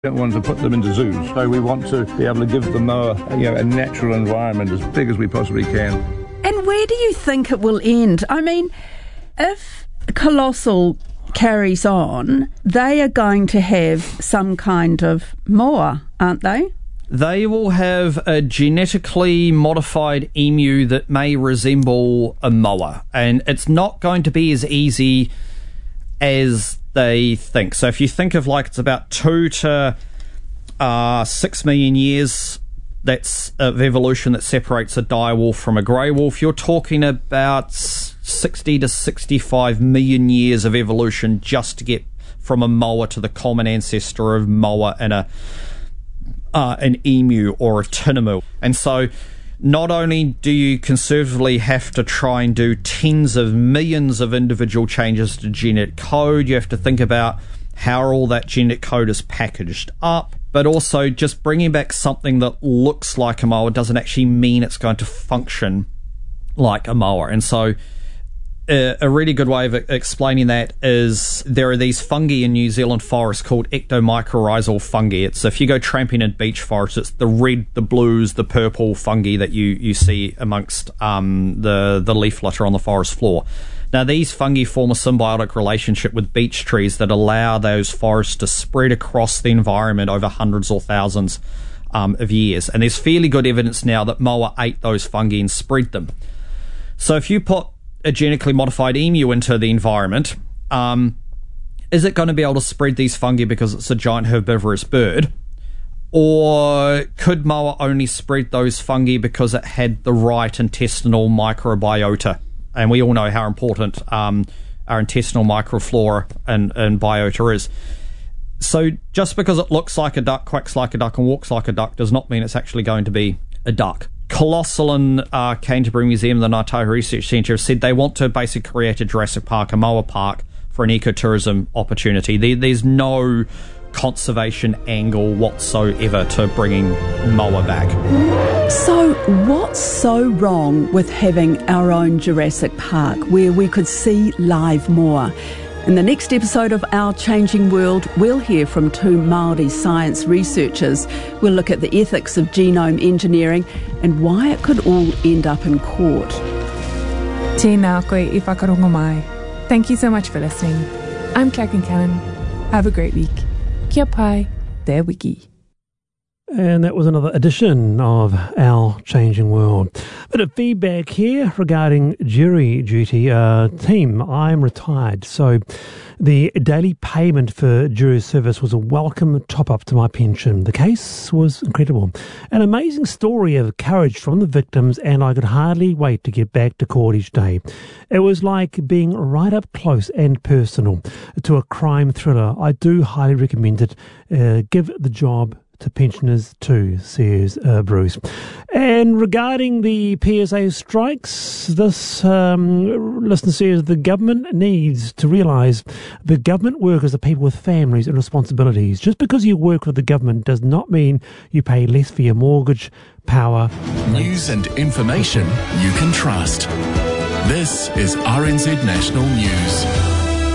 don't want to put them into zoos, so we want to be able to give them a natural environment as big as we possibly can. And where do you think it will end? I mean, if Colossal carries on, they are going to have some kind of moa, aren't they? They will have a genetically modified emu that may resemble a moa, and it's not going to be as easy as they think. So if you think of it's about 2 to 6 million years that's of evolution that separates a dire wolf from a grey wolf, you're talking about 60 to 65 million years of evolution just to get from a moa to the common ancestor of moa and an emu or a tinamou. And so not only do you conservatively have to try and do tens of millions of individual changes to genetic code, you have to think about how all that genetic code is packaged up, but also just bringing back something that looks like a moa doesn't actually mean it's going to function like a moa. And so a really good way of explaining that is there are these fungi in New Zealand forests called ectomycorrhizal fungi. It's if you go tramping in beech forests, it's the red, the blues, the purple fungi that you see amongst the leaf litter on the forest floor. Now, these fungi form a symbiotic relationship with beech trees that allow those forests to spread across the environment over hundreds or thousands of years. And there's fairly good evidence now that moa ate those fungi and spread them. So if you put a genetically modified emu into the environment, is it going to be able to spread these fungi because it's a giant herbivorous bird? Or could moa only spread those fungi because it had the right intestinal microbiota? And we all know how important our intestinal microflora and biota is. So just because it looks like a duck, quacks like a duck, and walks like a duck does not mean it's actually going to be a duck. Colossal and Canterbury Museum, the Ngāi Research Centre, have said they want to basically create a Jurassic Park, a moa park, for an ecotourism opportunity. There's no conservation angle whatsoever to bringing moa back. So what's so wrong with having our own Jurassic Park where we could see live more? In the next episode of Our Changing World, we'll hear from 2 Māori science researchers. We'll look at the ethics of genome engineering and why it could all end up in court. Tēnā koe I whakarongo mai. Thank you so much for listening. I'm Claire Cannon. Have a great week. Kia pai, te wiki. And that was another edition of Our Changing World. Bit of feedback here regarding jury duty. Team, I'm retired, so the daily payment for jury service was a welcome top-up to my pension. The case was incredible. An amazing story of courage from the victims, and I could hardly wait to get back to court each day. It was like being right up close and personal to a crime thriller. I do highly recommend it. Give the job to pensioners too, says Bruce. And regarding the PSA strikes, this listener says the government needs to realise the government workers are people with families and responsibilities. Just because you work with the government does not mean you pay less for your mortgage, power. News and information you can trust. This is RNZ National News.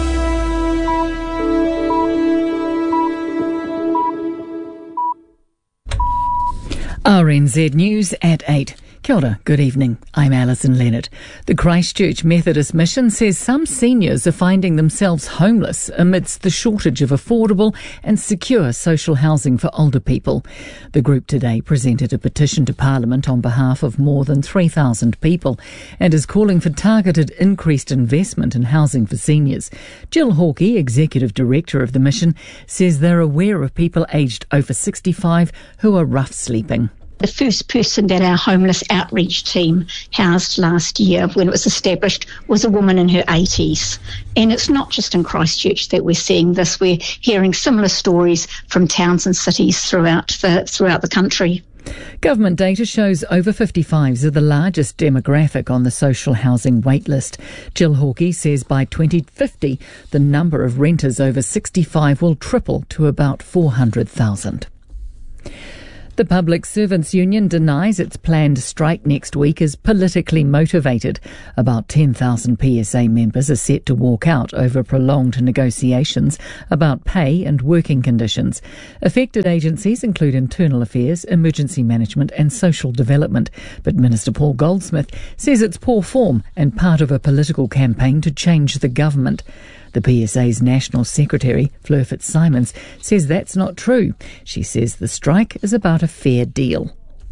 RNZ News at 8. Kia ora, good evening. I'm Alison Leonard. The Christchurch Methodist Mission says some seniors are finding themselves homeless amidst the shortage of affordable and secure social housing for older people. The group today presented a petition to Parliament on behalf of more than 3,000 people and is calling for targeted increased investment in housing for seniors. Jill Hawkey, Executive Director of the mission, says they're aware of people aged over 65 who are rough sleeping. The first person that our homeless outreach team housed last year when it was established was a woman in her 80s. And it's not just in Christchurch that we're seeing this. We're hearing similar stories from towns and cities throughout the country. Government data shows over 55s are the largest demographic on the social housing waitlist. Jill Hawkey says by 2050, the number of renters over 65 will triple to about 400,000. The Public Servants Union denies its planned strike next week is politically motivated. About 10,000 PSA members are set to walk out over prolonged negotiations about pay and working conditions. Affected agencies include Internal Affairs, Emergency Management and Social Development. But Minister Paul Goldsmith says it's poor form and part of a political campaign to change the government. The PSA's National Secretary, Fleur Fitzsimons, says that's not true. She says the strike is about a fair deal.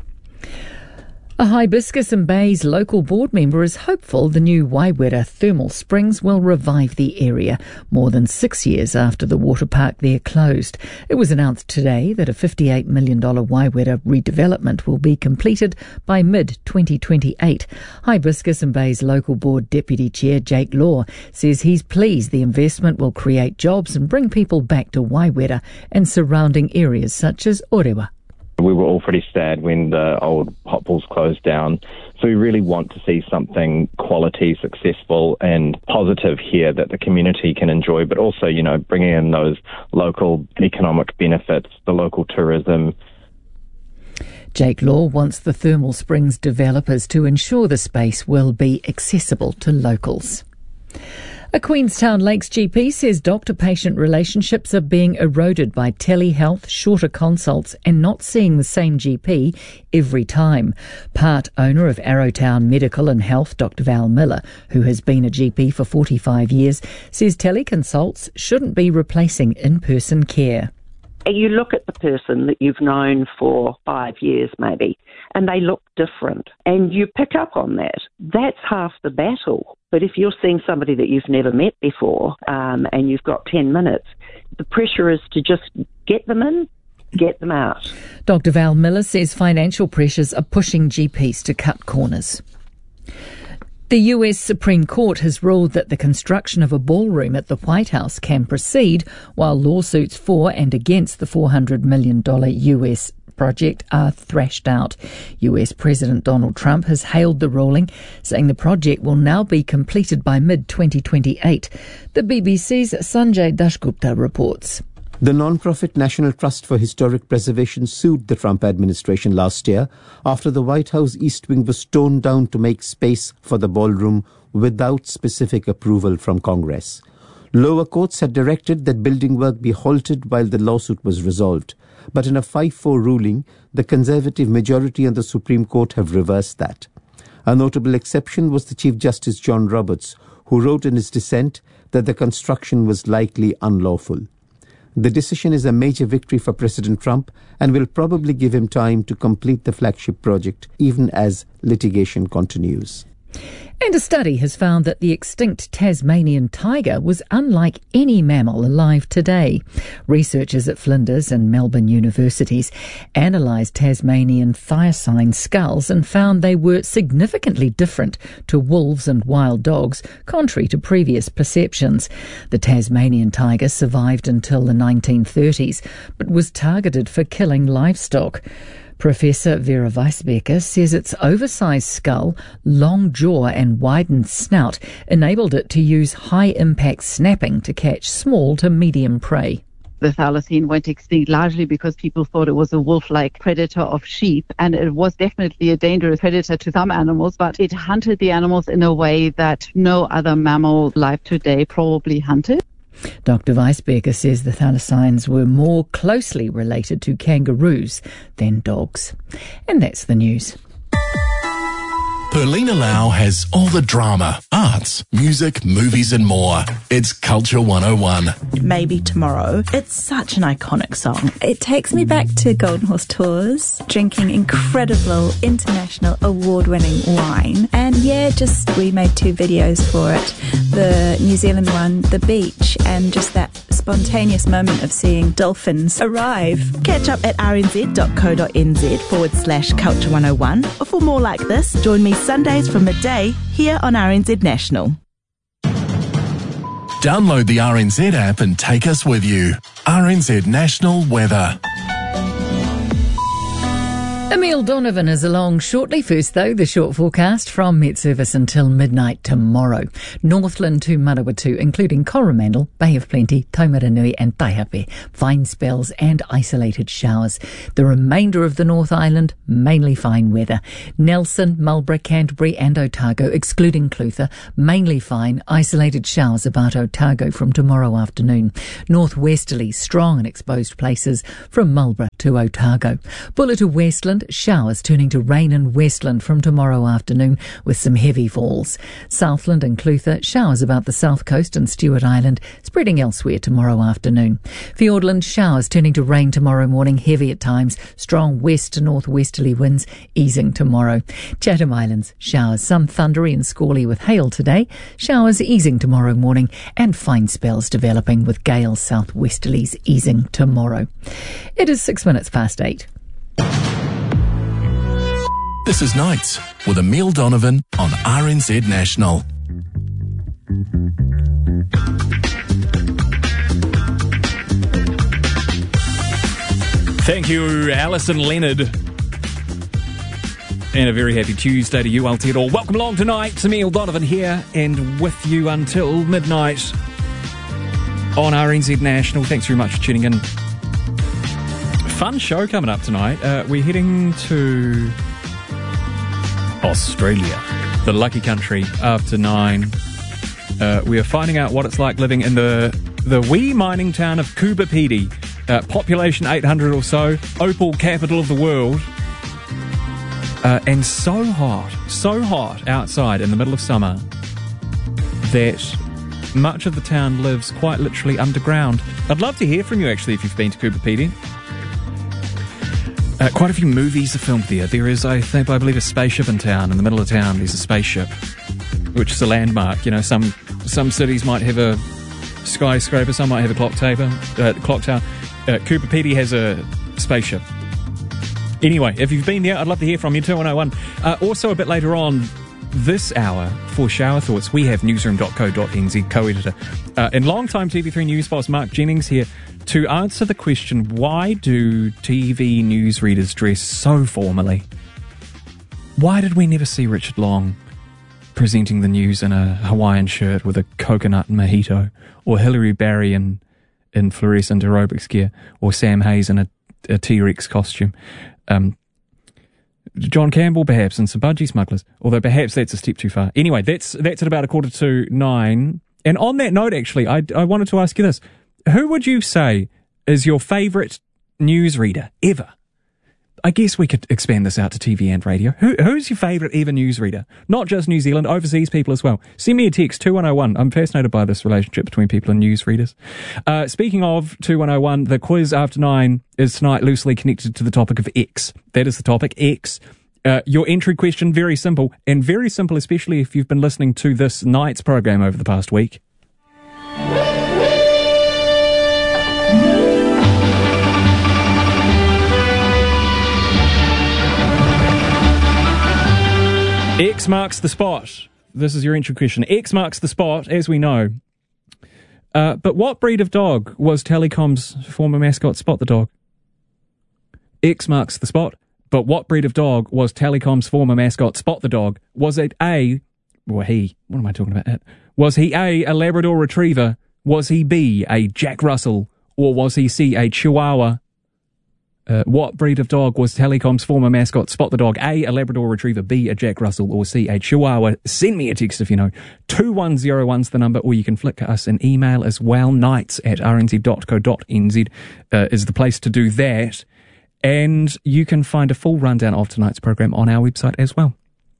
A Hibiscus and Bays local board member is hopeful the new Waiwera thermal springs will revive the area, more than 6 years after the water park there closed. It was announced today that a $58 million Waiwera redevelopment will be completed by mid-2028. Hibiscus and Bays local board deputy chair Jake Law says he's pleased the investment will create jobs and bring people back to Waiwera and surrounding areas such as Orewa. We were all pretty sad when the old hot pools closed down. So we really want to see something quality, successful and positive here that the community can enjoy, but also, bringing in those local economic benefits, the local tourism. Jake Law wants the thermal springs developers to ensure the space will be accessible to locals. A Queenstown Lakes GP says doctor-patient relationships are being eroded by telehealth, shorter consults and not seeing the same GP every time. Part owner of Arrowtown Medical and Health, Dr Val Miller, who has been a GP for 45 years, says teleconsults shouldn't be replacing in-person care. You look at the person that you've known for 5 years maybe, and they look different, and you pick up on that. That's half the battle. But if you're seeing somebody that you've never met before, and you've got 10 minutes, the pressure is to just get them in, get them out. Dr Val Miller says financial pressures are pushing GPs to cut corners. The US Supreme Court has ruled that the construction of a ballroom at the White House can proceed while lawsuits for and against the $400 million US project are thrashed out. US President Donald Trump has hailed the ruling, saying the project will now be completed by mid-2028. The BBC's Sanjay Dashgupta reports. The non-profit National Trust for Historic Preservation sued the Trump administration last year after the White House East Wing was torn down to make space for the ballroom without specific approval from Congress. Lower courts had directed that building work be halted while the lawsuit was resolved. But in a 5-4 ruling, the Conservative majority on the Supreme Court have reversed that. A notable exception was the Chief Justice John Roberts, who wrote in his dissent that the construction was likely unlawful. The decision is a major victory for President Trump and will probably give him time to complete the flagship project, even as litigation continues. And a study has found that the extinct Tasmanian tiger was unlike any mammal alive today. Researchers at Flinders and Melbourne universities analysed Tasmanian thylacine skulls and found they were significantly different to wolves and wild dogs, contrary to previous perceptions. The Tasmanian tiger survived until the 1930s, but was targeted for killing livestock. Professor Vera Weisbecker says its oversized skull, long jaw and widened snout enabled it to use high-impact snapping to catch small to medium prey. The thylacine went extinct largely because people thought it was a wolf-like predator of sheep, and it was definitely a dangerous predator to some animals, but it hunted the animals in a way that no other mammal alive today probably hunted. Dr. Weisbecker says the thylacines were more closely related to kangaroos than dogs. And that's the news. Perlina Lau has all the drama, arts, music, movies and more. It's Culture 101. Maybe Tomorrow. It's such an iconic song. It takes me back to Golden Horse Tours, drinking incredible international award-winning wine. And we made 2 videos for it. The New Zealand one, the beach, and just that spontaneous moment of seeing dolphins arrive. Catch up at rnz.co.nz/Culture 101. Or for more like this, join me Sundays from midday here on RNZ National. Download the RNZ app and take us with you. RNZ National Weather. Emile Donovan is along shortly. First, though, the short forecast from Met Service until midnight tomorrow. Northland to Manawatu, including Coromandel, Bay of Plenty, Taumaranui and Taihape. Fine spells and isolated showers. The remainder of the North Island, mainly fine weather. Nelson, Marlborough, Canterbury and Otago, excluding Clutha, mainly fine, isolated showers about Otago from tomorrow afternoon. Northwesterly, strong and exposed places from Marlborough to Otago. Buller to Westland, showers turning to rain in Westland from tomorrow afternoon with some heavy falls. Southland and Clutha, showers about the south coast and Stewart Island, spreading elsewhere tomorrow afternoon. Fiordland, showers turning to rain tomorrow morning, heavy at times, strong west to northwesterly winds easing tomorrow. Chatham Islands, showers, some thundery and squally with hail today, showers easing tomorrow morning and fine spells developing with gale southwesterlies easing tomorrow. It is 6 minutes past 8. This is Nights with Emile Donovan on RNZ National. Thank you, Alison Leonard. And a very happy Tuesday to you, Aotearoa. Welcome along tonight. Emile Donovan here and with you until midnight on RNZ National. Thanks very much for tuning in. Fun show coming up tonight. We're heading to Australia, the lucky country, after 9. We are finding out what it's like living in the wee mining town of Coober Pedy. Population 800 or so, opal capital of the world. And so hot outside in the middle of summer that much of the town lives quite literally underground. I'd love to hear from you, actually, if you've been to Coober Pedy. Quite a few movies are filmed there. There is, I believe, a spaceship in town. In the middle of town, there's a spaceship, which is a landmark. You know, some cities might have a skyscraper, some might have a clock tower. Coober Pedy has a spaceship. Anyway, if you've been there, I'd love to hear from you, 2101. Also, a bit later on this hour, for Shower Thoughts, we have newsroom.co.nz co-editor and long-time TV3 News boss Mark Jennings here to answer the question, why do TV newsreaders dress so formally? Why did we never see Richard Long presenting the news in a Hawaiian shirt with a coconut mojito, or Hilary Barry in fluorescent aerobics gear, or Sam Hayes in a T-Rex costume? John Campbell, perhaps, and some budgie smugglers, although perhaps that's a step too far. Anyway, that's at about 9:15. And on that note, actually, I wanted to ask you this. Who would you say is your favourite newsreader ever? I guess we could expand this out to TV and radio. Who's your favourite ever newsreader? Not just New Zealand, overseas people as well. Send me a text, 2101. I'm fascinated by this relationship between people and newsreaders. Speaking of 2101, the quiz after 9 is tonight loosely connected to the topic of X. That is the topic, X. Your entry question, very simple, and very simple especially if you've been listening to this night's program over the past week. X marks the spot. This is your entry question. X marks the spot, as we know. But what breed of dog was Telecom's former mascot Spot the Dog? X marks the spot. But what breed of dog was Telecom's former mascot Spot the Dog? Was it A, or he, what am I talking about? Was he A, a Labrador Retriever? Was he B, a Jack Russell? Or was he C, a Chihuahua? What breed of dog was Telecom's former mascot Spot the Dog? A Labrador Retriever, B, a Jack Russell, or C, a Chihuahua? Send me a text if you know. 2101's the number, or you can flick us an email as well. nights@rnz.co.nz is the place to do that. And you can find a full rundown of tonight's program on our website as well.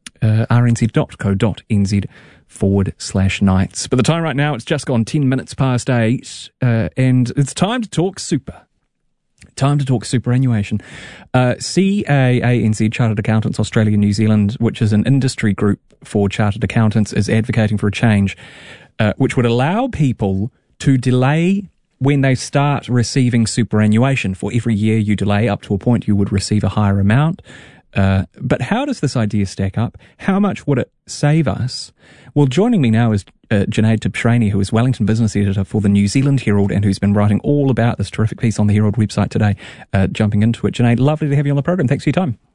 rnz.co.nz/nights. But the time right now, it's just gone 10 minutes past 8, and it's time to talk super. Time to talk superannuation. CAANZ, Chartered Accountants Australia New Zealand, which is an industry group for chartered accountants, is advocating for a change which would allow people to delay when they start receiving superannuation. For every year you delay up to a point, you would receive a higher amount. But how does this idea stack up? How much would it save us? Well, joining me now is Junaid Tibshraeny, who is Wellington business editor for the New Zealand Herald and who's been writing all about this terrific piece on the Herald website today. Jumping into it, Junaid, lovely to have you on the program. Thanks for your time.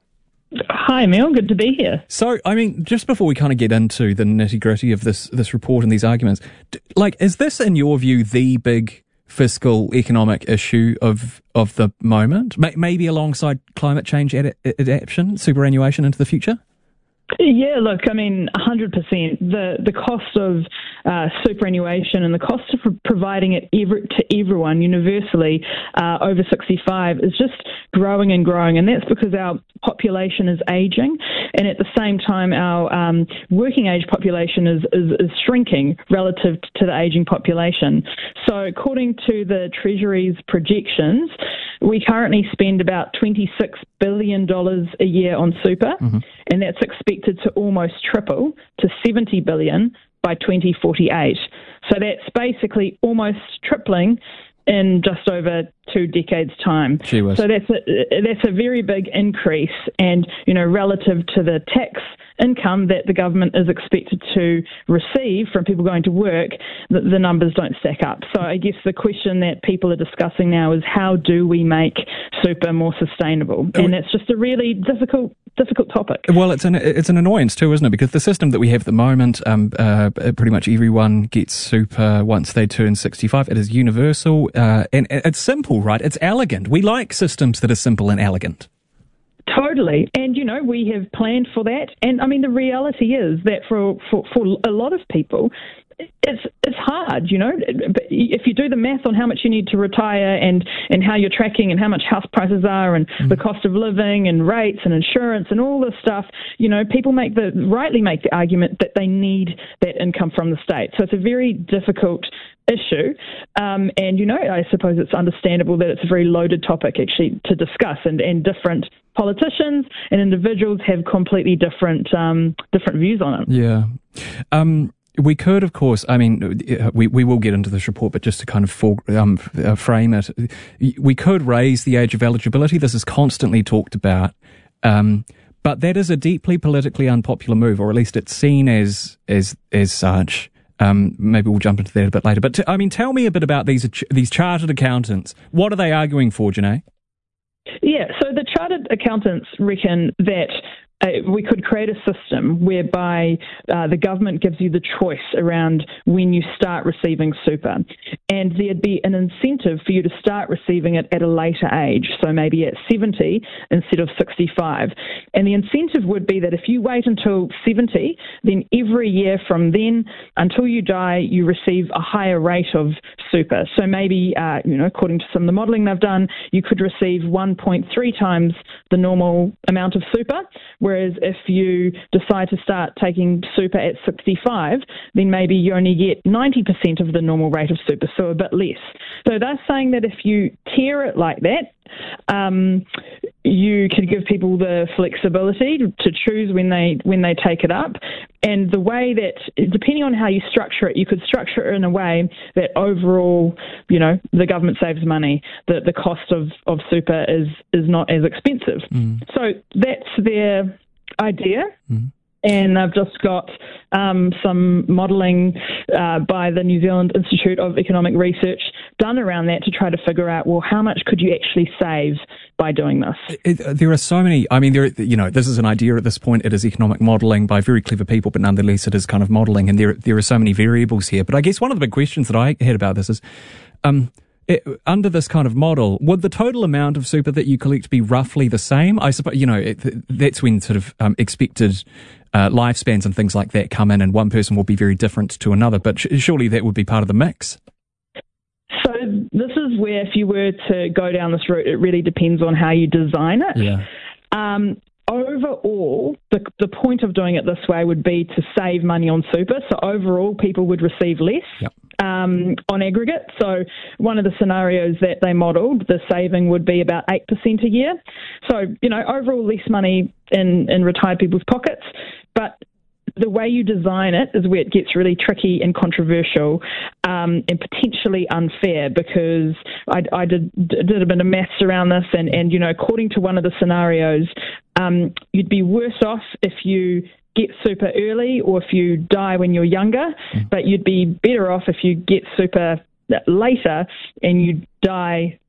Hi, Mel. Good to be here. So, I mean, just before we kind of get into the nitty-gritty of this report and these arguments, is this, in your view, the big fiscal economic issue of the moment? Maybe alongside climate change adaptation, superannuation into the future? Yeah, look, I mean, 100%. The cost of superannuation and the cost of providing it to everyone universally over 65 is just growing and growing, and that's because our population is ageing, and at the same time our working age population is shrinking relative to the ageing population. So according to the Treasury's projections, we currently spend about $26 billion a year on super, and that's expected to almost triple to $70 billion by 2048. So that's basically almost tripling in just over 2 decades' time. So that's a very big increase, and relative to the tax income that the government is expected to receive from people going to work, the numbers don't stack up. So I guess the question that people are discussing now is how do we make super more sustainable? And it's just a really difficult topic. Well, it's an annoyance too, isn't it? Because the system that we have at the moment, pretty much everyone gets super once they turn 65. It is universal and it's simple, right? It's elegant. We like systems that are simple and elegant. Totally. And, we have planned for that. And, I mean, the reality is that for a lot of people, it's hard, but if you do the math on how much you need to retire and how you're tracking and how much house prices are and the cost of living and rates and insurance and all this stuff, people rightly make the argument that they need that income from the state. So it's a very difficult issue. And, I suppose it's understandable that it's a very loaded topic actually to discuss, and different politicians and individuals have completely different views on it. Yeah. We could, of course, I mean, we will get into this report, but just to kind of frame it, we could raise the age of eligibility. This is constantly talked about. But that is a deeply politically unpopular move, or at least it's seen as such. Maybe we'll jump into that a bit later. But tell me a bit about these chartered accountants. What are they arguing for, Janae? Yeah, so the chartered accountants reckon that we could create a system whereby the government gives you the choice around when you start receiving super, and there'd be an incentive for you to start receiving it at a later age, so maybe at 70 instead of 65. And the incentive would be that if you wait until 70, then every year from then until you die, you receive a higher rate of super. So maybe, according to some of the modelling they've done, you could receive 1.3 times the normal amount of super. Whereas if you decide to start taking super at 65, then maybe you only get 90% of the normal rate of super, so a bit less. So they're saying that if you tier it like that, you could give people the flexibility to choose when they take it up. And the way that, depending on how you structure it, you could structure it in a way that overall, the government saves money. The cost of super is not as expensive. So that's their idea. And I've just got some modelling by the New Zealand Institute of Economic Research done around that to try to figure out, well, how much could you actually save by doing this? There are so many. I mean, this is an idea at this point. It is economic modelling by very clever people, but nonetheless, it is kind of modelling, and there are so many variables here. But I guess one of the big questions that I had about this is, under this kind of model, would the total amount of super that you collect be roughly the same? I suppose, that's when sort of expected lifespans and things like that come in, and one person will be very different to another, but surely that would be part of the mix. So this is where, if you were to go down this route, it really depends on how you design it. Yeah. Overall, the point of doing it this way would be to save money on super. So overall, people would receive less. Yep. On aggregate. So one of the scenarios that they modelled, the saving would be about 8% a year. So, overall less money in retired people's pockets. But the way you design it is where it gets really tricky and controversial and potentially unfair, because I did a bit of maths around this, and according to one of the scenarios, you'd be worse off if you get super early or if you die when you're younger, but you'd be better off if you get super later and you die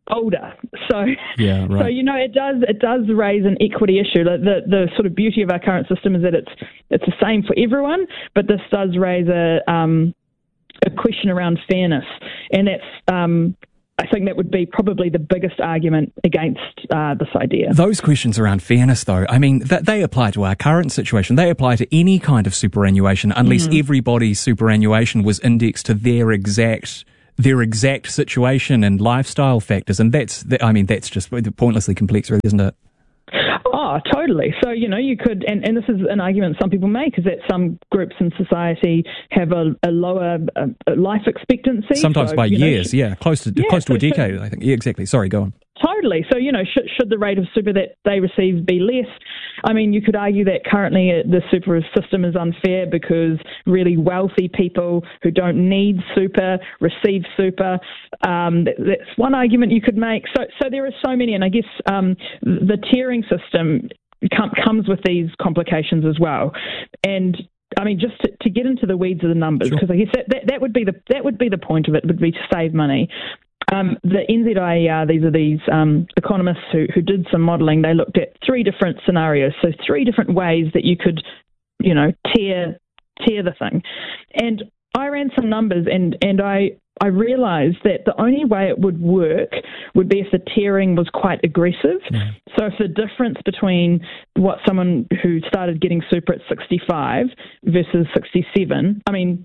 older. So, yeah, right. So it does raise an equity issue. The sort of beauty of our current system is that it's the same for everyone, but this does raise a question around fairness, and that's. I think that would be probably the biggest argument against this idea. Those questions around fairness, though, I mean, they apply to our current situation. They apply to any kind of superannuation, unless everybody's superannuation was indexed to their exact situation and lifestyle factors. And that's just pointlessly complex, really, isn't it? Oh, totally. So, you could, and this is an argument some people make, is that some groups in society have a lower life expectancy. Sometimes by years, close to a decade, I think. Yeah, exactly. Sorry, go on. Totally. So, should the rate of super that they receive be less? I mean, you could argue that currently the super system is unfair because really wealthy people who don't need super receive super. That's one argument you could make. So there are so many, and I guess the tiering system comes with these complications as well. And I mean, just to get into the weeds of the numbers, because I guess that would be the point of it, would be to save money. The NZIER, these are these economists who did some modelling. They looked at 3 different scenarios, so 3 different ways that you could, tear the thing. And I ran some numbers, and I realised that the only way it would work would be if the tiering was quite aggressive. Yeah. So if the difference between what someone who started getting super at 65 versus 70,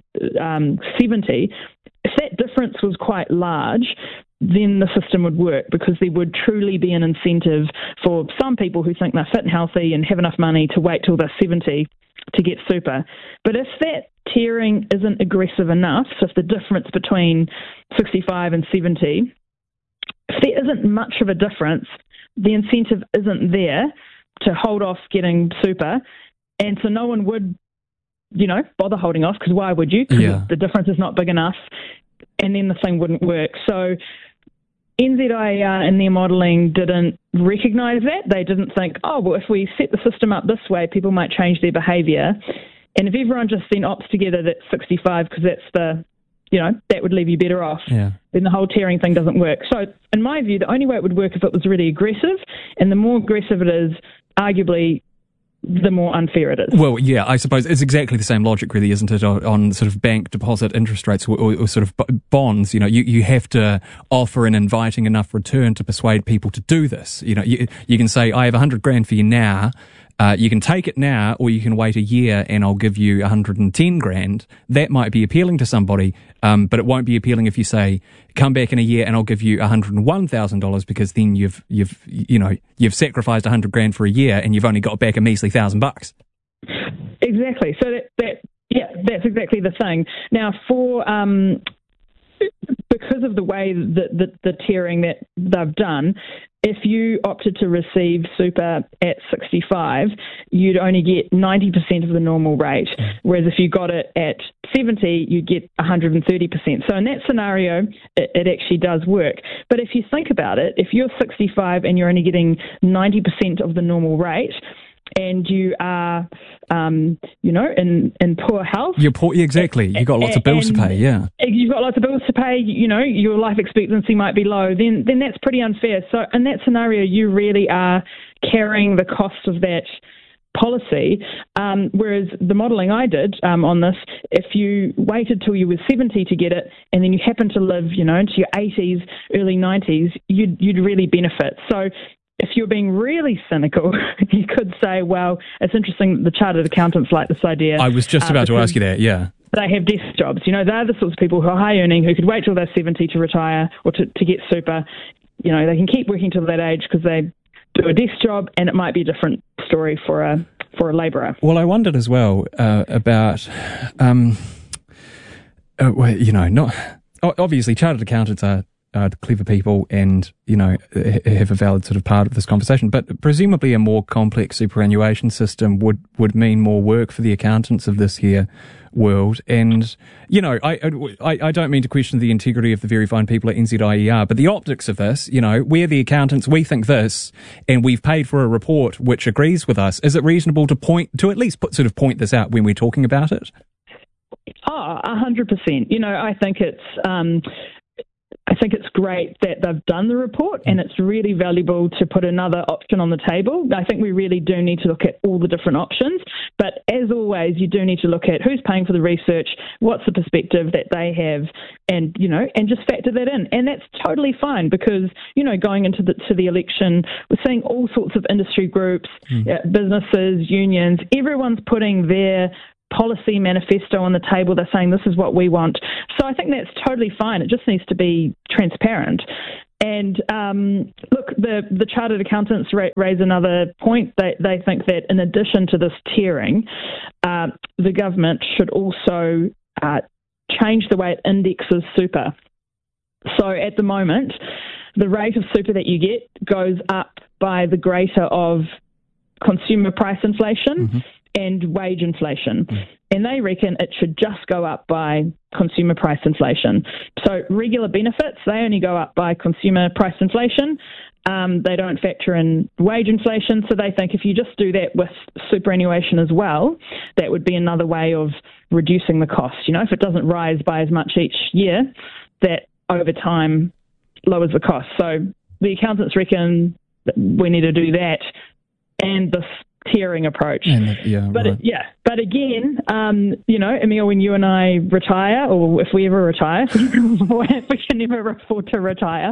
if that difference was quite large, then the system would work, because there would truly be an incentive for some people who think they're fit and healthy and have enough money to wait till they're 70 to get super. But if that tiering isn't aggressive enough, so if the difference between 65 and 70, if there isn't much of a difference, the incentive isn't there to hold off getting super, and so no one would bother holding off, because why would you? Because the difference is not big enough, and then the thing wouldn't work. So NZIER in their modelling didn't recognise that. They didn't think, if we set the system up this way, people might change their behaviour. And if everyone just then opts together at 65, because that's that would leave you better off, then the whole tiering thing doesn't work. So in my view, the only way it would work if it was really aggressive, and the more aggressive it is, arguably, the more unfair it is. Well, yeah, I suppose it's exactly the same logic, really, isn't it, on sort of bank deposit interest rates or sort of bonds. You have to offer an inviting enough return to persuade people to do this. You can say, I have $100,000 for you now. You can take it now, or you can wait a year and I'll give you $110,000. That might be appealing to somebody, but it won't be appealing if you say, come back in a year and I'll give you $101,000, because then you've sacrificed $100,000 for a year and you've only got back a measly $1,000. Exactly. So that's exactly the thing. Now, for because of the way that the tiering that they've done, if you opted to receive super at 65, you'd only get 90% of the normal rate, whereas if you got it at 70, you'd get 130%. So in that scenario, it actually does work. But if you think about it, if you're 65 and you're only getting 90% of the normal rate, and you are, in poor health. You're poor, exactly. You've got lots of bills to pay, yeah. You've got lots of bills to pay, your life expectancy might be low, then that's pretty unfair. So in that scenario, you really are carrying the cost of that policy, whereas the modelling I did on this, if you waited till you were 70 to get it, and then you happen to live, into your 80s, early 90s, you'd really benefit. So if you're being really cynical, you could say, well, it's interesting that the chartered accountants like this idea. I was just about to ask you that, yeah. They have desk jobs. They're the sorts of people who are high earning, who could wait till they're 70 to retire or to get super. They can keep working till that age because they do a desk job, and it might be a different story for a labourer. Well, I wondered as well about, not obviously chartered accountants are clever people and, have a valid sort of part of this conversation. But presumably a more complex superannuation system would mean more work for the accountants of this here world. And, I don't mean to question the integrity of the very fine people at NZIER, but the optics of this, we're the accountants, we think this, and we've paid for a report which agrees with us. Is it reasonable to at least point this out when we're talking about it? Oh, 100%. I think it's... I think it's great that they've done the report, and it's really valuable to put another option on the table. I think we really do need to look at all the different options, but as always, you do need to look at who's paying for the research, what's the perspective that they have, and and just factor that in. And that's totally fine because going into the election, we're seeing all sorts of industry groups, businesses, unions, everyone's putting their policy manifesto on the table. They're saying this is what we want. So I think that's totally fine. It just needs to be transparent. And look, the Chartered Accountants raise another point. They think that in addition to this tiering, the government should also change the way it indexes super. So at the moment, the rate of super that you get goes up by the greater of consumer price inflation and wage inflation. And they reckon it should just go up by consumer price inflation. So regular benefits, they only go up by consumer price inflation. They don't factor in wage inflation. So they think if you just do that with superannuation as well, that would be another way of reducing the cost. If it doesn't rise by as much each year, that over time lowers the cost. So the accountants reckon that we need to do that and this tiering approach. But again, Emile, when you and I retire, or if we ever retire, if we can never afford to retire,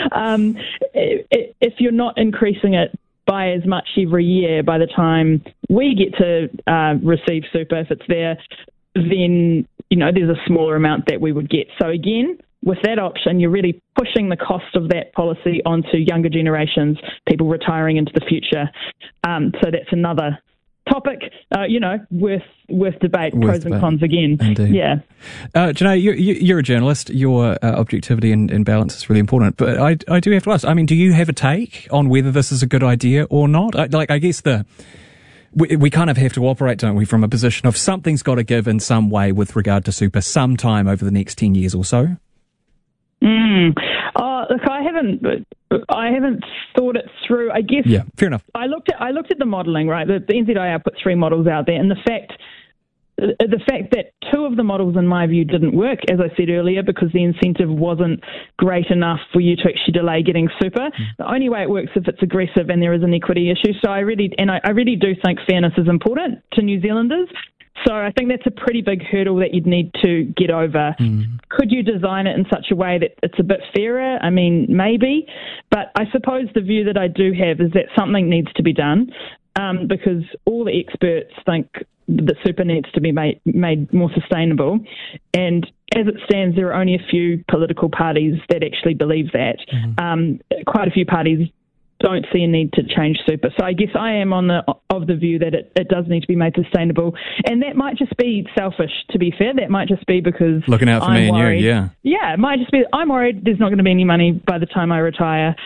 if you're not increasing it by as much every year, by the time we get to receive super, if it's there, then there's a smaller amount that we would get. So again, with that option, you're really pushing the cost of that policy onto younger generations, people retiring into the future. So that's another topic, worth debate, pros and cons again. Indeed. Yeah. Janae, you're a journalist. Your objectivity and balance is really important. But I do have to ask, do you have a take on whether this is a good idea or not? I guess we kind of have to operate, don't we, from a position of something's got to give in some way with regard to super sometime over the next 10 years or so? Look, I haven't thought it through. I guess. Yeah, fair enough. I looked at the modelling, right? The NZIR put 3 models out there, and the fact that 2 of the models, in my view, didn't work, as I said earlier, because the incentive wasn't great enough for you to actually delay getting super. The only way it works is if it's aggressive and there is an equity issue. So I really do think fairness is important to New Zealanders. So I think that's a pretty big hurdle that you'd need to get over. Could you design it in such a way that it's a bit fairer? Maybe. But I suppose the view that I do have is that something needs to be done because all the experts think that super needs to be made more sustainable. And as it stands, there are only a few political parties that actually believe that. Quite a few parties don't see a need to change super. So I guess I am of the view that it does need to be made sustainable. And that might just be selfish, to be fair. That might just be because looking out for me and you, yeah. Yeah, it might just be I'm worried there's not going to be any money by the time I retire.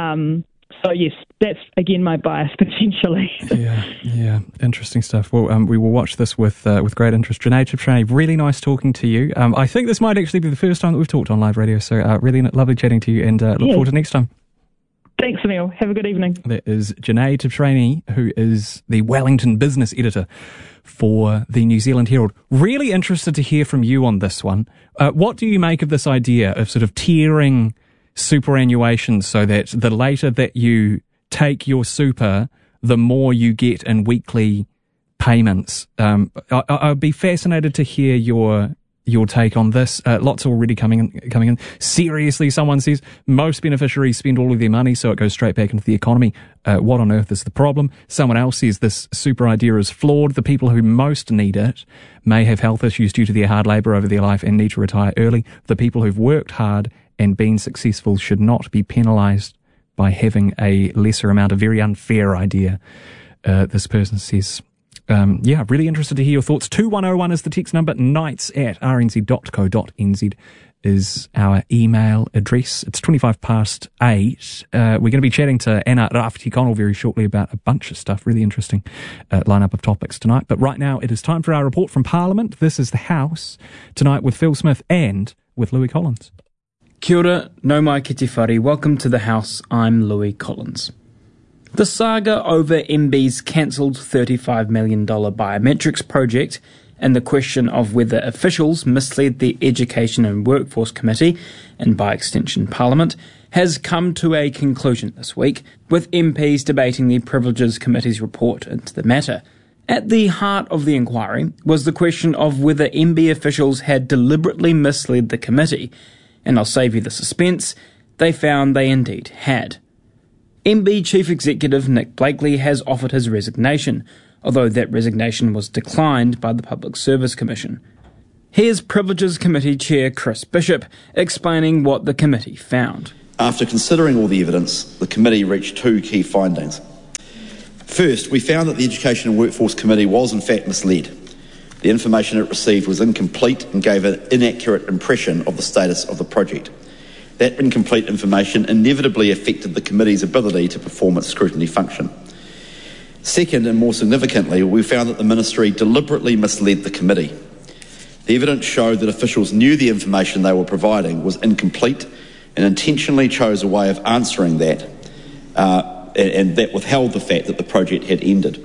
So yes, that's again my bias potentially. Yeah, interesting stuff. Well, we will watch this with great interest. Janae Tibshraeny, really nice talking to you. I think this might actually be the first time that we've talked on live radio, so really lovely chatting to you, and look forward to next time. Thanks, Emile. Have a good evening. That is Janae Tibshraeny, who is the Wellington business editor for the New Zealand Herald. Really interested to hear from you on this one. What do you make of this idea of sort of tiering superannuation so that the later that you take your super, the more you get in weekly payments? I'd be fascinated to hear your take on this. Lots already coming in. Seriously, someone says most beneficiaries spend all of their money, so it goes straight back into the economy. What on earth is the problem? Someone else says this super idea is flawed. The people who most need it may have health issues due to their hard labour over their life and need to retire early. The people who've worked hard and been successful should not be penalised by having a lesser amount. A very unfair idea, this person says. Really interested to hear your thoughts. 2101 is the text number. nights@rnz.co.nz is our email address. It's 8:25. We're going to be chatting to Anna Rafiti-Connell very shortly about a bunch of stuff. Really interesting lineup of topics tonight. But right now it is time for our report from Parliament. This is The House tonight with Phil Smith and with Louis Collins. Kia ora, no mai ki te whare. Welcome to The House. I'm Louis Collins. The saga over MB's cancelled $35 million biometrics project and the question of whether officials misled the Education and Workforce Committee, and by extension Parliament, has come to a conclusion this week, with MPs debating the Privileges Committee's report into the matter. At the heart of the inquiry was the question of whether MB officials had deliberately misled the committee, and I'll save you the suspense, they found they indeed had. MB Chief Executive Nick Blakely has offered his resignation, although that resignation was declined by the Public Service Commission. Here's Privileges Committee Chair Chris Bishop explaining what the committee found. After considering all the evidence, the committee reached two key findings. First, we found that the Education and Workforce Committee was in fact misled. The information it received was incomplete and gave an inaccurate impression of the status of the project. That incomplete information inevitably affected the committee's ability to perform its scrutiny function. Second, and more significantly, we found that the Ministry deliberately misled the committee. The evidence showed that officials knew the information they were providing was incomplete and intentionally chose a way of answering that, and that withheld the fact that the project had ended.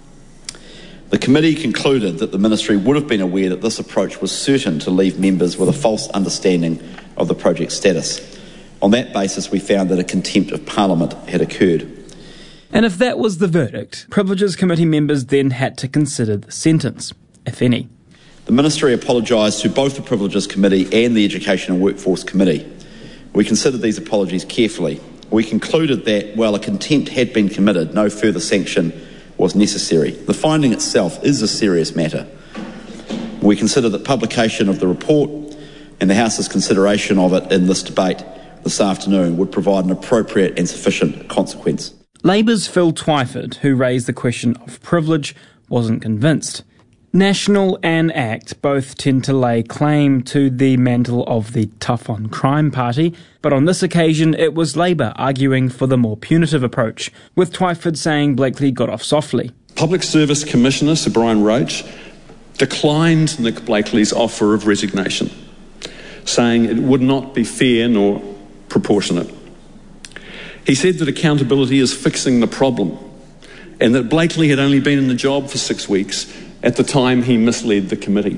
The committee concluded that the Ministry would have been aware that this approach was certain to leave members with a false understanding of the project's status. On that basis, we found that a contempt of Parliament had occurred. And if that was the verdict, Privileges Committee members then had to consider the sentence, if any. The Ministry apologised to both the Privileges Committee and the Education and Workforce Committee. We considered these apologies carefully. We concluded that, while a contempt had been committed, no further sanction was necessary. The finding itself is a serious matter. We consider that publication of the report and the House's consideration of it in this debate this afternoon would provide an appropriate and sufficient consequence. Labour's Phil Twyford, who raised the question of privilege, wasn't convinced. National and ACT both tend to lay claim to the mantle of the tough on crime party, but on this occasion it was Labour arguing for the more punitive approach, with Twyford saying Blakely got off softly. Public Service Commissioner Sir Brian Roach declined Nick Blakely's offer of resignation, saying it would not be fair nor proportionate. He said that accountability is fixing the problem, and that Blakely had only been in the job for 6 weeks at the time he misled the committee.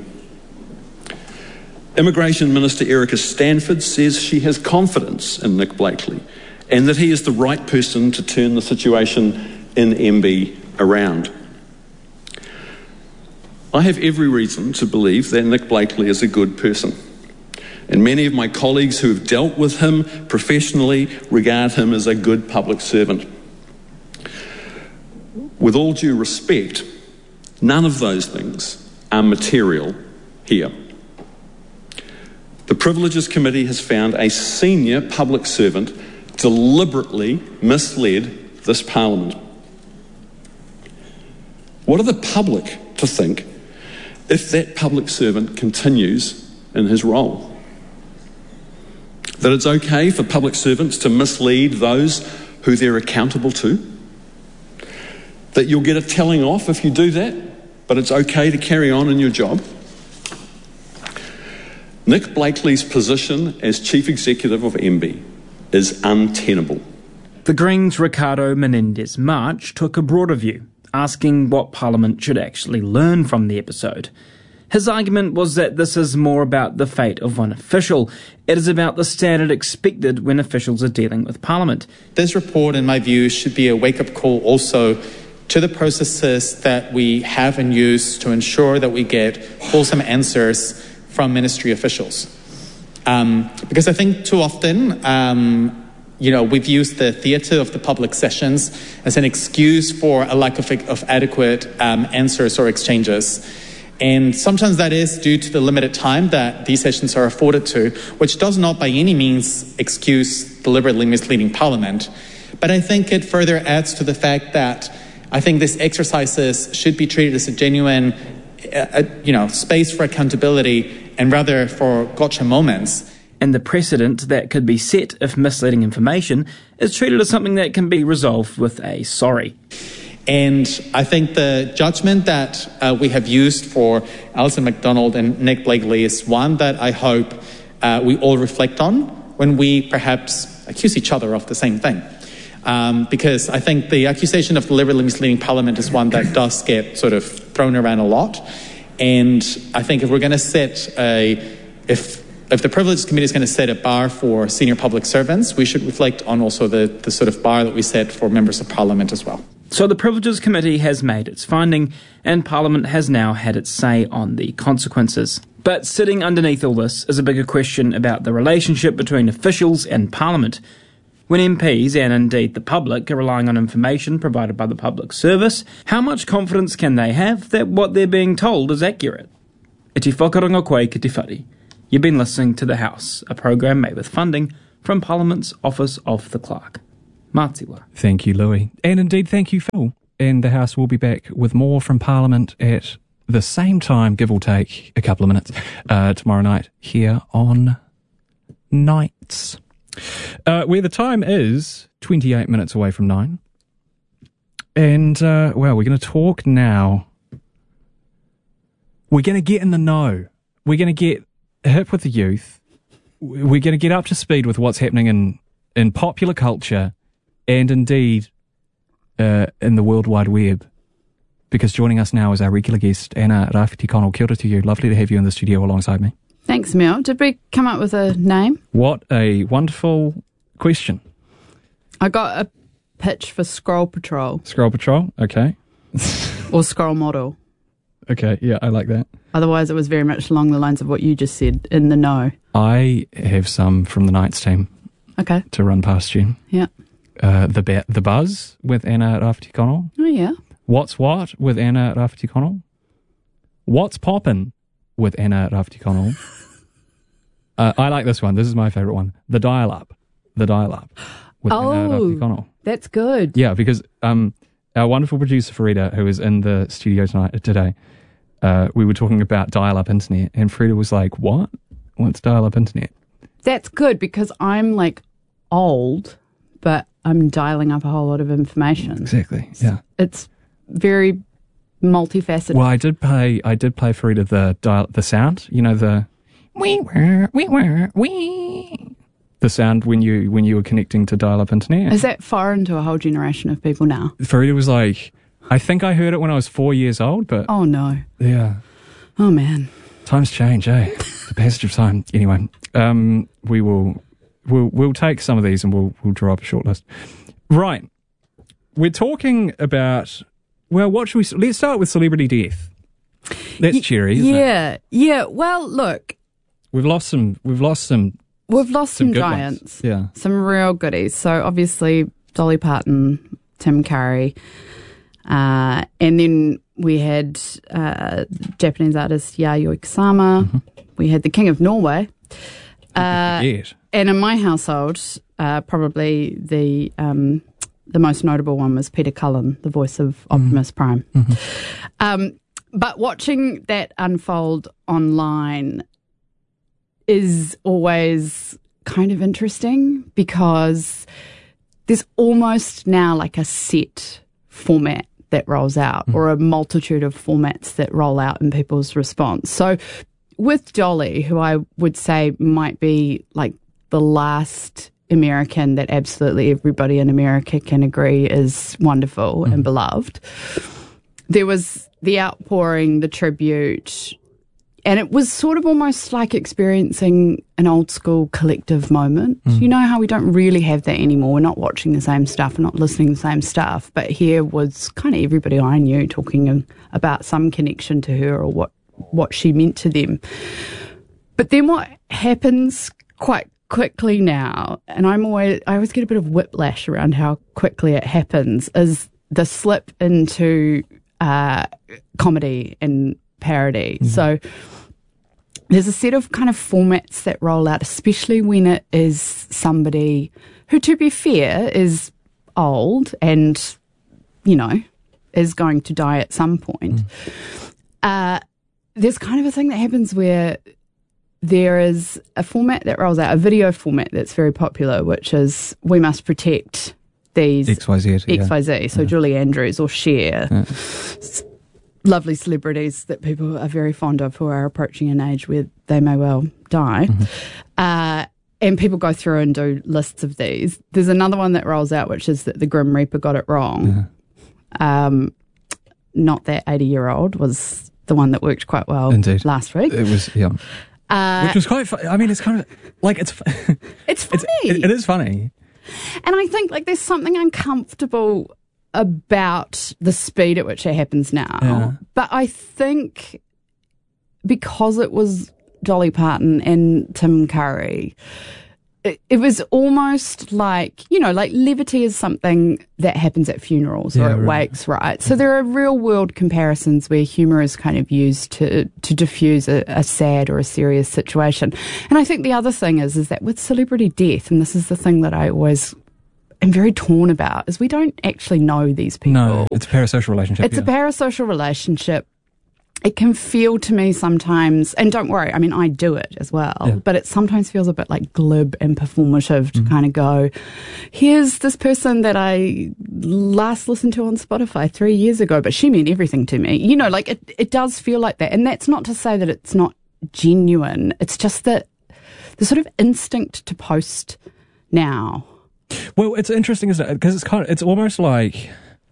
Immigration Minister Erica Stanford says she has confidence in Nick Blakely and that he is the right person to turn the situation in MB around. I have every reason to believe that Nick Blakely is a good person, and many of my colleagues who have dealt with him professionally regard him as a good public servant. With all due respect, none of those things are material here. The Privileges Committee has found a senior public servant deliberately misled this Parliament. What are the public to think if that public servant continues in his role? That it's okay for public servants to mislead those who they're accountable to? That you'll get a telling off if you do that, but it's okay to carry on in your job? Nick Blakely's position as Chief Executive of MB is untenable. The Greens' Ricardo Menendez March took a broader view, asking what Parliament should actually learn from the episode. His argument was that this is more about the fate of one official. It is about the standard expected when officials are dealing with Parliament. This report, in my view, should be a wake-up call also to the processes that we have and use to ensure that we get wholesome answers from ministry officials. Because I think too often, we've used the theatre of the public sessions as an excuse for a lack of adequate answers or exchanges. And sometimes that is due to the limited time that these sessions are afforded to, which does not by any means excuse deliberately misleading Parliament. But I think it further adds to the fact that I think these exercises should be treated as a genuine, space for accountability and rather for gotcha moments. And the precedent that could be set if misleading information is treated as something that can be resolved with a sorry. And I think the judgment that we have used for Alison MacDonald and Nick Blakely is one that I hope we all reflect on when we perhaps accuse each other of the same thing. Because I think the accusation of deliberately misleading Parliament is one that does get sort of thrown around a lot. And I think if we're going to set if the Privileges Committee is going to set a bar for senior public servants, we should reflect on also the sort of bar that we set for members of Parliament as well. So the Privileges Committee has made its finding, and Parliament has now had its say on the consequences. But sitting underneath all this is a bigger question about the relationship between officials and Parliament. When MPs, and indeed the public, are relying on information provided by the public service, how much confidence can they have that what they're being told is accurate? E te whakaronga koe ki te whare. You've been listening to The House, a program made with funding from Parliament's Office of the Clerk. Mātiwa. Thank you, Louis. And indeed, thank you, Phil. And The House will be back with more from Parliament at the same time, give or take a couple of minutes, tomorrow night here on Nights. Where the time is 28 minutes away from 9. And, we're going to talk now. We're going to get in the know. We're going to get hip with the youth. We're going to get up to speed with what's happening in popular culture and indeed in the World Wide Web. Because joining us now is our regular guest, Anna Rafiti-Connell. Kia ora to you. Lovely to have you in the studio alongside me. Thanks, Mel. Did we come up with a name? What a wonderful question. I got a pitch for Scroll Patrol. Scroll Patrol, okay. Or Scroll Model. Okay, yeah, I like that. Otherwise, it was very much along the lines of what you just said, in the know. I have some from the Nights team. Okay. To run past you. Yeah. The Buzz with Anna Rafiti-Connell. Oh, yeah. What's What with Anna Rafiti-Connell. What's Poppin' with Anna Rafiti-Connell. I like this one. This is my favourite one. The Dial-Up with Anna Rafiti-Connell. That's good. Yeah, because our wonderful producer Farida, who is in the studio today, we were talking about dial-up internet, and Farida was like, "What? What's dial-up internet?" That's good because I'm like old, but I'm dialing up a whole lot of information. Exactly. Yeah. It's very multifaceted. Well, I did play Farida the sound. You know the the sound when you were connecting to dial-up internet. Is that foreign to a whole generation of people now? Farida was like, I think I heard it when I was 4 years old, but oh no, yeah, oh man, times change, eh? The passage of time. Anyway, we'll take some of these and we'll draw up a short list. Right, we're talking about. Well, what should we? Let's start with celebrity death. That's cheery, isn't it? Yeah. Well, look, we've lost some giants. Yeah, some real goodies. So obviously Dolly Parton, Tim Curry, and then we had Japanese artist Yayoi Kusama. Mm-hmm. We had the King of Norway. And in my household, probably the most notable one was Peter Cullen, the voice of Optimus Prime. Mm-hmm. But watching that unfold online is always kind of interesting because there's almost now like a set format that rolls out or a multitude of formats that roll out in people's response. So with Dolly, who I would say might be like the last American that absolutely everybody in America can agree is wonderful and beloved, there was the outpouring, the tribute, and it was sort of almost like experiencing an old school collective moment. You know how we don't really have that anymore. We're not watching the same stuff, we're not listening to the same stuff, but here was kind of everybody I knew talking about some connection to her or what she meant to them. But then what happens quite quickly now, and I always get a bit of whiplash around how quickly it happens, is the slip into comedy and parody. So there's a set of kind of formats that roll out, especially when it is somebody who, to be fair, is old and, is going to die at some point. There's kind of a thing that happens where there is a format that rolls out, a video format that's very popular, which is we must protect these XYZ. So Julie Andrews or Cher, lovely celebrities that people are very fond of who are approaching an age where they may well die. And people go through and do lists of these. There's another one that rolls out, which is that the Grim Reaper got it wrong. Not that 80-year-old was the one that worked quite well last week. It was, which was quite fun. I mean, it's kind of like it's funny. It is funny. And I think like there's something uncomfortable about the speed at which it happens now. Yeah. But I think because it was Dolly Parton and Tim Curry, it was almost like, like levity is something that happens at funerals or at wakes, right? So there are real world comparisons where humour is kind of used to diffuse a sad or a serious situation. And I think the other thing is that with celebrity death, and this is the thing that I always am very torn about, is we don't actually know these people. No, it's a parasocial relationship. It's a parasocial relationship. It can feel to me sometimes, and don't worry, I mean, I do it as well, but it sometimes feels a bit like glib and performative to kind of go, here's this person that I last listened to on Spotify 3 years ago, but she meant everything to me. Like it does feel like that. And that's not to say that it's not genuine. It's just that the sort of instinct to post now. Well, it's interesting, isn't it? Because it's almost like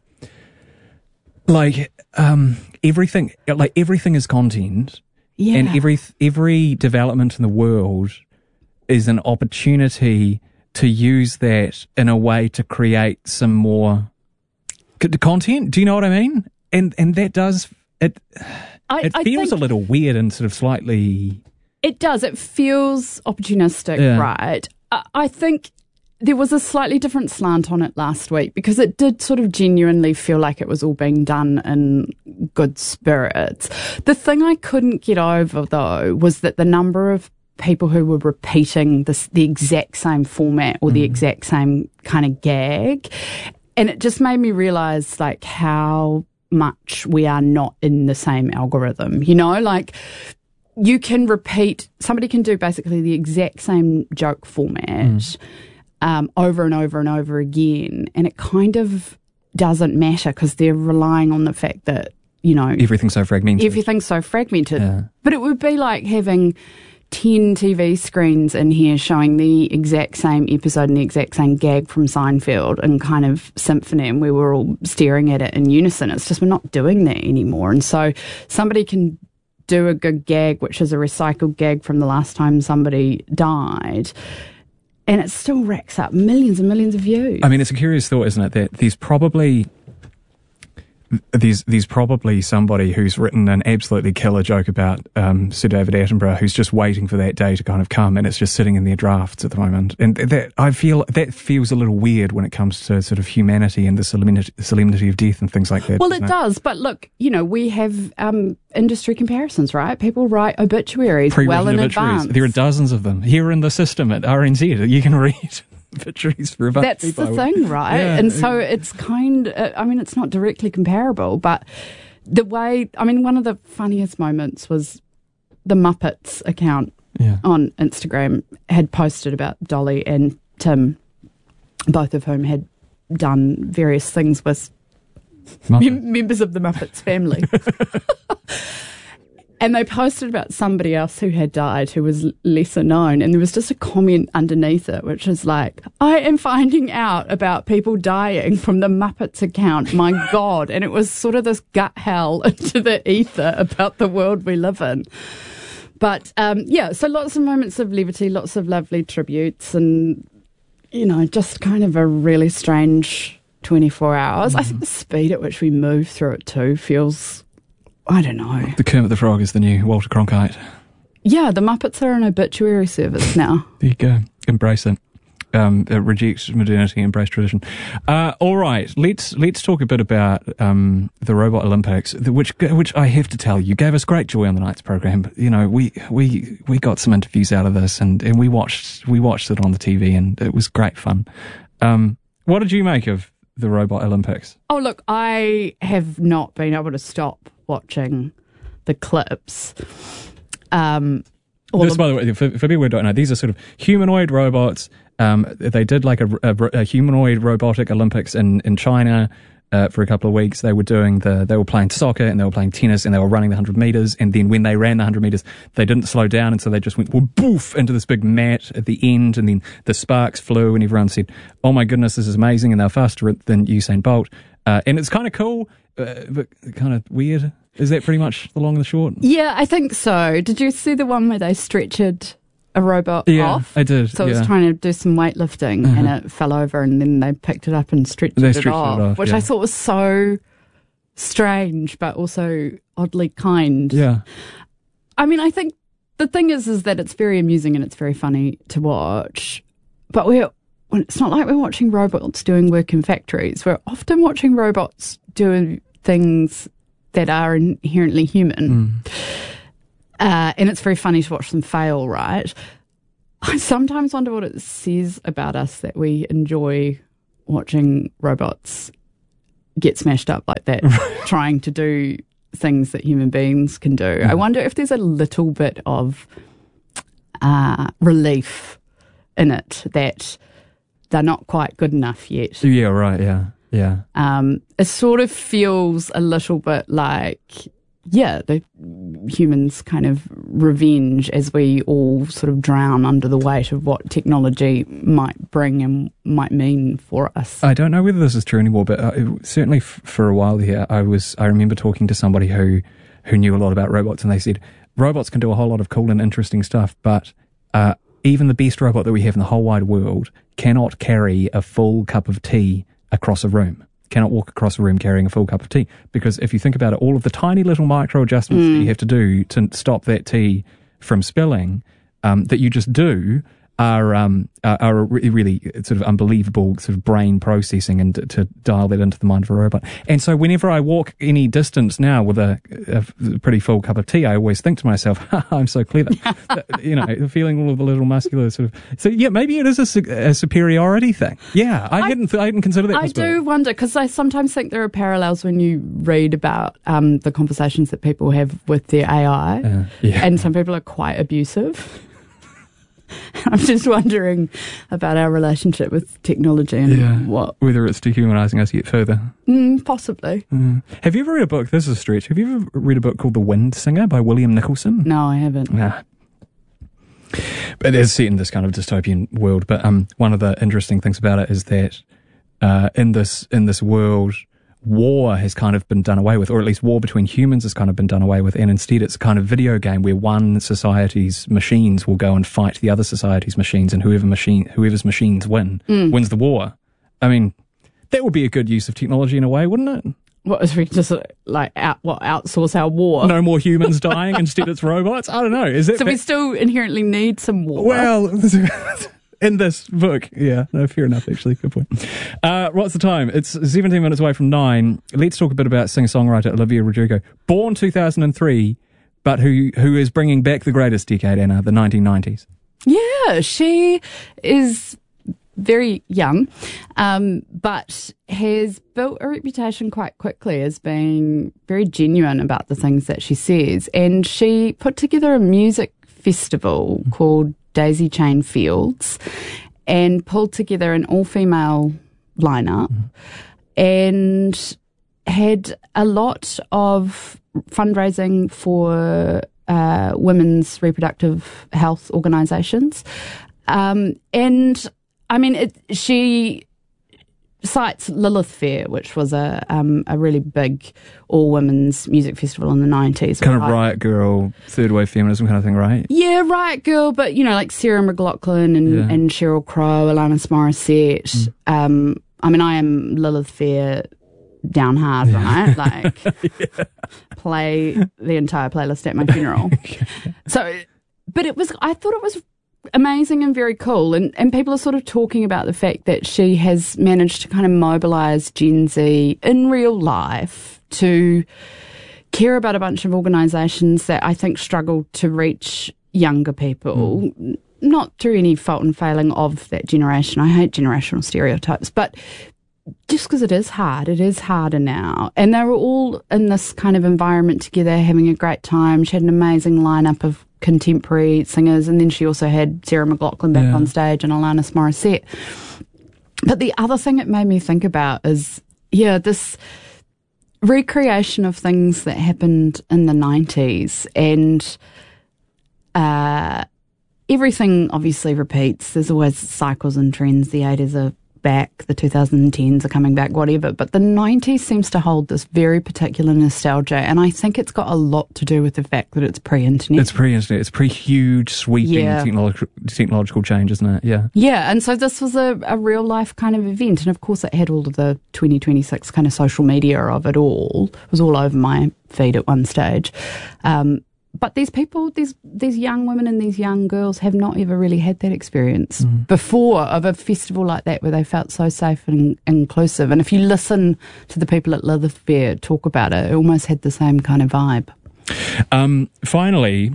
everything is content, and every development in the world is an opportunity to use that in a way to create some more content. Do you know what I mean? And that does it. It feels a little weird and sort of slightly. It does. It feels opportunistic, right? I think there was a slightly different slant on it last week because it did sort of genuinely feel like it was all being done in good spirits. The thing I couldn't get over, though, was that the number of people who were repeating the exact same format or the exact same kind of gag, and it just made me realise like how much we are not in the same algorithm. Like you can somebody can do basically the exact same joke format over and over and over again, and it kind of doesn't matter because they're relying on the fact that, everything's so fragmented. Yeah. But it would be like having 10 TV screens in here showing the exact same episode and the exact same gag from Seinfeld and kind of symphony, and we were all staring at it in unison. It's just we're not doing that anymore. And so somebody can do a good gag, which is a recycled gag from the last time somebody died, and it still racks up millions and millions of views. I mean, it's a curious thought, isn't it, that there's probably somebody who's written an absolutely killer joke about Sir David Attenborough who's just waiting for that day to kind of come, and it's just sitting in their drafts at the moment. And I feel that feels a little weird when it comes to sort of humanity and the solemnity of death and things like that. Well, it does. But look, we have industry comparisons, right? People write obituaries well in advance. There are dozens of them here in the system at RNZ. You can read obituaries for a bunch of people. That's the thing, right? Yeah. And so it's it's not directly comparable, but the way, one of the funniest moments was the Muppets account on Instagram had posted about Dolly and Tim, both of whom had done various things with members of the Muppets family. And they posted about somebody else who had died who was lesser known, and there was just a comment underneath it which is like, I am finding out about people dying from the Muppets account, my God. And it was sort of this gut hell into the ether about the world we live in. But so lots of moments of levity, lots of lovely tributes, and just kind of a really strange 24 hours. I think the speed at which we move through it too feels, I don't know. The Kermit the Frog is the new Walter Cronkite. Yeah, the Muppets are an obituary service now. There you go. Embrace it. Reject modernity, embrace tradition. All right, let's talk a bit about the Robot Olympics, which I have to tell you gave us great joy on the night's program. But, we got some interviews out of this, and we watched it on the TV, and it was great fun. What did you make of the Robot Olympics? Oh, look, I have not been able to stop watching the clips. By the way, for people who don't know, these are sort of humanoid robots. They did like a humanoid robotic Olympics in China for a couple of weeks. They were playing soccer, and they were playing tennis, and they were running the 100 meters. And then when they ran the 100 meters, they didn't slow down, and so they just went boof into this big mat at the end, and then the sparks flew, and everyone said, "Oh my goodness, this is amazing!" And they were faster than Usain Bolt. And it's kind of cool, but kind of weird. Is that pretty much the long and the short? Yeah, I think so. Did you see the one where they stretchered a robot off? I did. So it was trying to do some weightlifting and it fell over and then they picked it up and stretched it off, which I thought was so strange but also oddly kind. Yeah. I mean, I think the thing is that it's very amusing and it's very funny to watch, but it's not like we're watching robots doing work in factories. We're often watching robots doing things that are inherently human. And it's very funny to watch them fail, right? I sometimes wonder what it says about us that we enjoy watching robots get smashed up like that, trying to do things that human beings can do. I wonder if there's a little bit of relief in it that they're not quite good enough yet. Yeah, right, yeah. It sort of feels a little bit like, the humans' kind of revenge as we all sort of drown under the weight of what technology might bring and might mean for us. I don't know whether this is true anymore, but certainly for a while here, I remember talking to somebody who knew a lot about robots, and they said robots can do a whole lot of cool and interesting stuff, but even the best robot that we have in the whole wide world cannot carry a full cup of tea across a room. Cannot walk across a room carrying a full cup of tea. Because if you think about it, all of the tiny little micro adjustments that you have to do to stop that tea from spilling, that you just do, are really sort of unbelievable sort of brain processing and to dial that into the mind of a robot. And so whenever I walk any distance now with a pretty full cup of tea, I always think to myself, I'm so clever. Feeling all of the little muscular sort of... So yeah, maybe it is a superiority thing. Yeah, I hadn't considered that. I do wonder, because I sometimes think there are parallels when you read about the conversations that people have with their AI, and some people are quite abusive. I'm just wondering about our relationship with technology and whether it's dehumanising us yet further. Possibly. Have you ever read a book? This is a stretch. Have you ever read a book called The Wind Singer by William Nicholson? No, I haven't. But it's set in this kind of dystopian world. But one of the interesting things about it is that in this world, war has kind of been done away with, or at least war between humans has kind of been done away with, and instead it's a kind of video game where one society's machines will go and fight the other society's machines, and whoever's machines wins the war. I mean, that would be a good use of technology in a way, wouldn't it? What, if we just outsource our war? No more humans dying, instead it's robots? I don't know. Is that we still inherently need some war? Well... In this book. Yeah, no, fair enough, actually. Good point. What's the time? It's 17 minutes away from 9. Let's talk a bit about singer-songwriter Olivia Rodrigo. Born 2003, but who is bringing back the greatest decade, Anna, the 1990s. Yeah, she is very young, but has built a reputation quite quickly as being very genuine about the things that she says. And she put together a music festival called Daisy Chain Fields and pulled together an all-female lineup and had a lot of fundraising for women's reproductive health organisations. And, I mean, she cites Lilith Fair, which was a really big all-women's music festival in the 90s. Kind of Riot Girl, third wave feminism kind of thing, right? Yeah, Riot Girl, but, like Sarah McLachlan and Sheryl Crow, Alanis Morissette. I mean, I am Lilith Fair down hard, right? Like, play the entire playlist at my funeral. So, but I thought it was amazing and very cool, and people are sort of talking about the fact that she has managed to kind of mobilise Gen Z in real life to care about a bunch of organisations that I think struggle to reach younger people, not through any fault and failing of that generation. I hate generational stereotypes, but just because it is harder now. And they were all in this kind of environment together, having a great time. She had an amazing lineup of contemporary singers, and then she also had Sarah McLachlan back on stage and Alanis Morissette. But the other thing it made me think about is, this recreation of things that happened in the 90s, and everything obviously repeats. There's always cycles and trends. The 80s are back, the 2010s are coming back, whatever. But the 90s seems to hold this very particular nostalgia, and I think it's got a lot to do with the fact that it's pre-internet. It's pre-internet. It's pre-huge, sweeping technological change, isn't it? Yeah. Yeah, and so this was a real-life kind of event, and of course it had all of the 2026 kind of social media of it all. It was all over my feed at one stage. But these people, these young women and these young girls have not ever really had that experience before of a festival like that where they felt so safe and inclusive. And if you listen to the people at Litherfair talk about it, it almost had the same kind of vibe. Finally,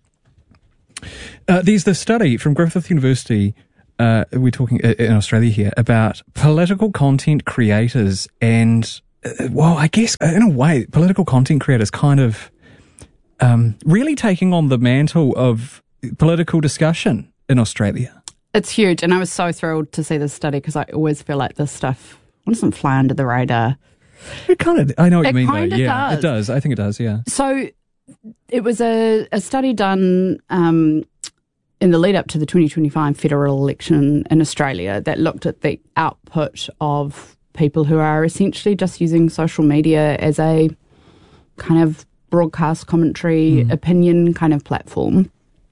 there's the study from Griffith University, we're talking in Australia here, about political content creators and, well, I guess in a way, political content creators kind of really taking on the mantle of political discussion in Australia. It's huge, and I was so thrilled to see this study because I always feel like this stuff doesn't fly under the radar. It kind of, I know what you mean, though. Yeah, it does. I think it does, yeah. So it was a study done in the lead up to the 2025 federal election in Australia that looked at the output of people who are essentially just using social media as a kind of broadcast commentary, opinion kind of platform.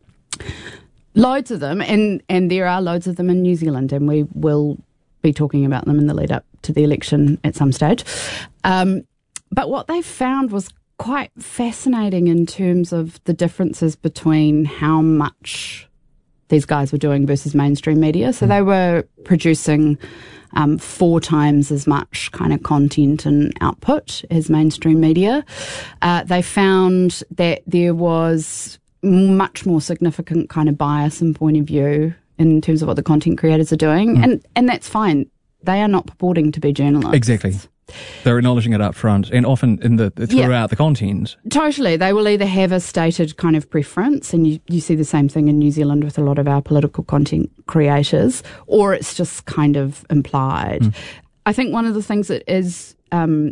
Loads of them, and there are loads of them in New Zealand, and we will be talking about them in the lead up to the election at some stage. But what they found was quite fascinating in terms of the differences between how much these guys were doing versus mainstream media. So they were producing 4 times as much kind of content and output as mainstream media. They found that there was much more significant kind of bias and point of view in terms of what the content creators are doing. And that's fine. They are not purporting to be journalists. Exactly. They're acknowledging it up front and often in throughout the content. Totally. They will either have a stated kind of preference, and you see the same thing in New Zealand with a lot of our political content creators, or it's just kind of implied. I think one of the things that is a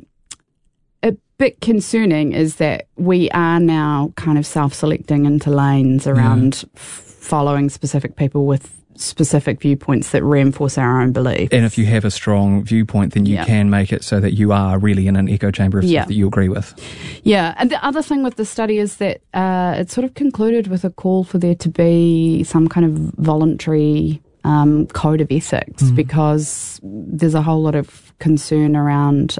bit concerning is that we are now kind of self-selecting into lanes around following specific people with specific viewpoints that reinforce our own beliefs. And if you have a strong viewpoint, then you can make it so that you are really in an echo chamber of stuff that you agree with. Yeah, and the other thing with the study is that it sort of concluded with a call for there to be some kind of voluntary code of ethics, because there's a whole lot of concern around,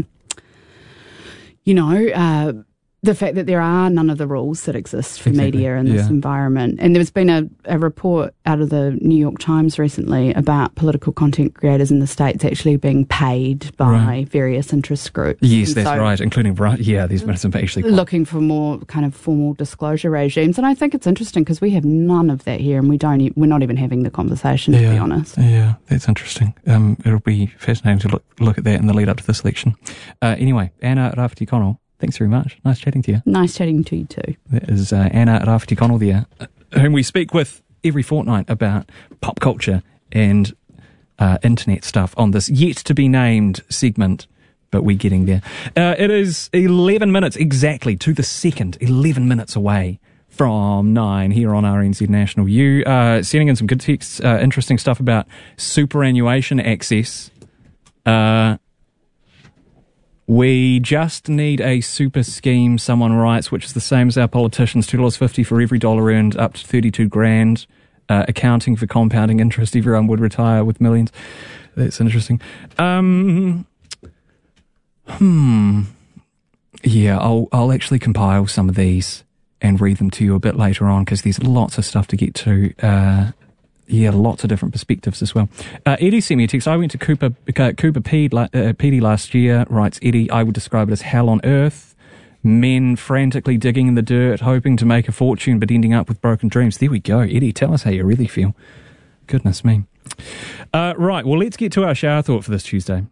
the fact that there are none of the rules that exist for media in this environment. And there's been a report out of the New York Times recently about political content creators in the States actually being paid by various interest groups. Yes, that's right, including, there's been some actually looking for more kind of formal disclosure regimes. And I think it's interesting because we have none of that here, and we're not even having the conversation, to be honest. Yeah, that's interesting. It'll be fascinating to look at that in the lead up to this election. Anyway, Anna Rafferty-Connell, thanks very much. Nice chatting to you. Nice chatting to you too. That is Anna Rafferty-Connell there, whom we speak with every fortnight about pop culture and internet stuff on this yet-to-be-named segment, but we're getting there. It is 11 minutes exactly to the second, 11 minutes away from 9 here on RNZ National. You sending in some good texts, interesting stuff about superannuation access. We just need a super scheme, someone writes, which is the same as our politicians, $2.50 for every dollar earned, up to 32 grand, accounting for compounding interest. Everyone would retire with millions. That's interesting. Yeah, I'll actually compile some of these and read them to you a bit later on, because there's lots of stuff to get to. Lots of different perspectives as well. Eddie sent me a text. I went to Cooper PD last year, writes Eddie. I would describe it as hell on earth. Men frantically digging in the dirt, hoping to make a fortune, but ending up with broken dreams. There we go. Eddie, tell us how you really feel. Goodness me. Right, well, let's get to our shower thought for this Tuesday.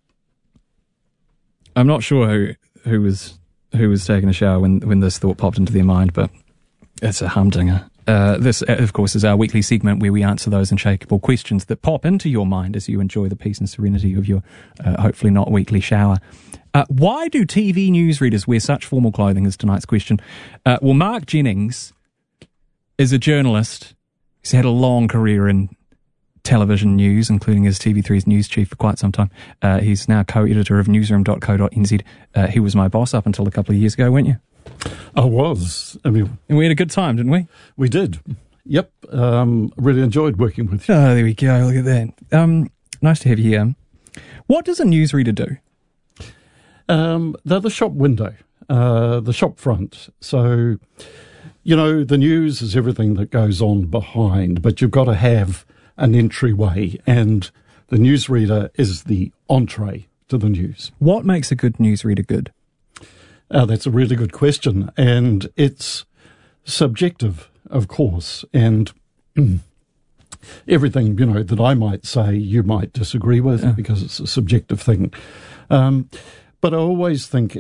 I'm not sure who was taking a shower when this thought popped into their mind, but it's a humdinger. This, of course, is our weekly segment where we answer those unshakable questions that pop into your mind as you enjoy the peace and serenity of your, hopefully not weekly shower. Why do TV newsreaders wear such formal clothing is tonight's question. Well, Mark Jennings is a journalist. He's had a long career in television news, including as TV3's news chief for quite some time. He's now co-editor of newsroom.co.nz. He was my boss up until a couple of years ago, weren't you? I was. I mean, and we had a good time, didn't we? We did. Yep. Really enjoyed working with you. Oh, there we go. Look at that. Nice to have you here. What does a newsreader do? They're the shop window, the shop front. So, you know, the news is everything that goes on behind, but you've got to have an entryway, and the newsreader is the entree to the news. What makes a good newsreader good? That's a really good question, and it's subjective, of course, and everything, you know, that I might say you might disagree with because it's a subjective thing. But I always think